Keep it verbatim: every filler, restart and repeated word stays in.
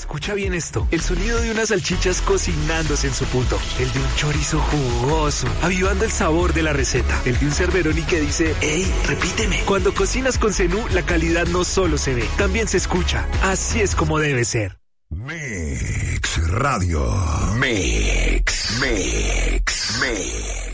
Escucha bien esto. El sonido de unas salchichas cocinándose en su punto. El de un chorizo jugoso, avivando el sabor de la receta. El de un Cerberoni que dice, ¡ey, repíteme! Cuando cocinas con Zenú, la calidad no solo se ve, también se escucha. Así es como debe ser. Mix Radio. Mix, Mix, Mix.